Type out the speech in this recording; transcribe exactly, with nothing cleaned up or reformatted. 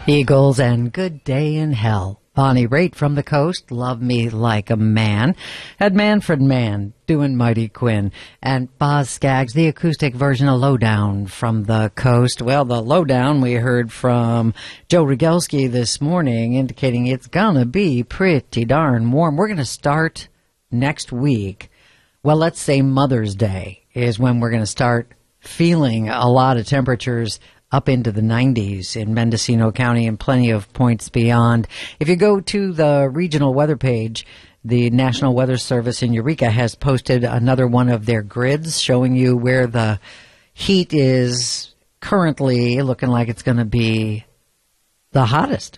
Eagles and Good Day in Hell. Bonnie Raitt from the coast, Love Me Like a Man. Had Manfred Mann doing Mighty Quinn. And Boz Scaggs, the acoustic version of Lowdown from the coast. Well, the Lowdown we heard from Joe Rogelski this morning, indicating it's gonna be pretty darn warm. We're gonna start next week. Well, let's say Mother's Day is when we're gonna start feeling a lot of temperatures up into the nineties in Mendocino County and plenty of points beyond. If you go to the regional weather page, the National Weather Service in Eureka has posted another one of their grids showing you where the heat is currently looking like it's going to be the hottest